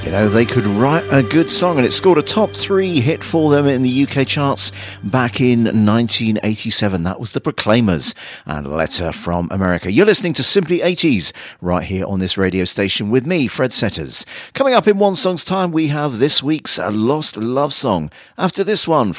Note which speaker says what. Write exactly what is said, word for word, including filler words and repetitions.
Speaker 1: You know, they could write a good song, and it scored a top three hit for them in the U K charts back in nineteen eighty-seven. That was the Proclaimers and Letter from America. You're listening to Simply eighties right here on this radio station with me, Fred Setters. Coming up in one song's time, we have this week's Lost Love Song. After this one,